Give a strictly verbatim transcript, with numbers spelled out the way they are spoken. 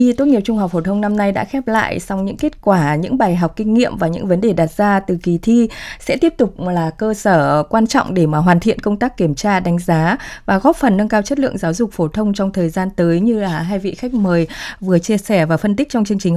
Thi tốt nghiệp trung học phổ thông năm nay đã khép lại, song những kết quả, những bài học kinh nghiệm và những vấn đề đặt ra từ kỳ thi sẽ tiếp tục là cơ sở quan trọng để mà hoàn thiện công tác kiểm tra, đánh giá và góp phần nâng cao chất lượng giáo dục phổ thông trong thời gian tới, như là hai vị khách mời vừa chia sẻ và phân tích trong chương trình